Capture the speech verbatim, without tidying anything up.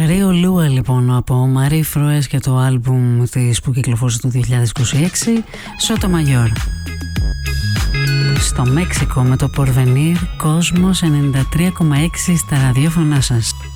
Ρίο Λούα λοιπόν από Μαρί Φρουές και το άλμπουμ της που κυκλοφόρησε το δύο χιλιάδες είκοσι έξι, Σότο Μαγιόρ. Στο Μέξικο με το Πορβενίρ, Κόσμος ενενήντα τρία κόμμα έξι στα ραδιόφωνά σας.